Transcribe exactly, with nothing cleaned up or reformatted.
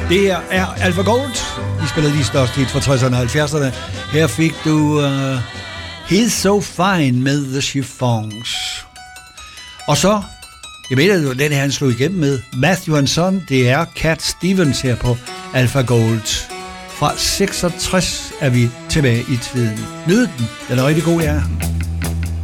Det her er Alpha Gold. De spillede de største hits fra tresserne og halvfjerdserne. Her fik du uh, He's So Fine med The Chiffons. Og så, jeg mener, den her han slog igennem med Matthew and Son. Det er Cat Stevens her på Alpha Gold. Fra seksogtres er vi tilbage i tiden. Nyd den. Den er rigtig god, ja.